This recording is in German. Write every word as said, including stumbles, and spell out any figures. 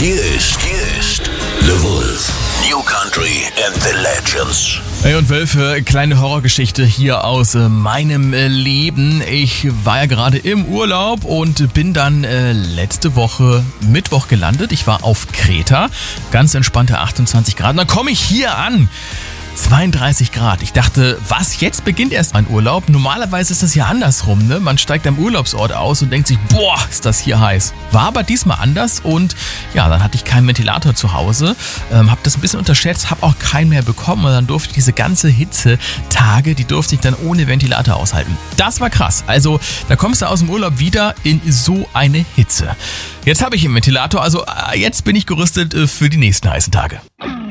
Hier ist, hier ist The Wolf. New Country and the Legends. Hey und Wölfe, kleine Horrorgeschichte hier aus äh, meinem äh, Leben. Ich war ja gerade im Urlaub und bin dann äh, letzte Woche Mittwoch gelandet. Ich war auf Kreta, ganz entspannte achtundzwanzig Grad. Und dann komme ich hier an. zweiunddreißig Grad. Ich dachte, was, jetzt beginnt erst mein Urlaub? Normalerweise ist das ja andersrum, ne? Man steigt am Urlaubsort aus und denkt sich, boah, ist das hier heiß. War aber diesmal anders und ja, dann hatte ich keinen Ventilator zu Hause, ähm, hab das ein bisschen unterschätzt, hab auch keinen mehr bekommen und dann durfte ich diese ganze Hitze-Tage, die durfte ich dann ohne Ventilator aushalten. Das war krass. Also, da kommst du aus dem Urlaub wieder in so eine Hitze. Jetzt habe ich einen Ventilator, also jetzt bin ich gerüstet für die nächsten heißen Tage.